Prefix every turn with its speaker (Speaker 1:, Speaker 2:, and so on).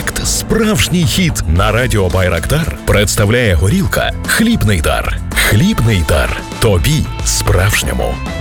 Speaker 1: проект «Справжній хіт» на радіо Байрактар представляє горілка «Хлібний дар». «Хлібний дар» тобі справжньому.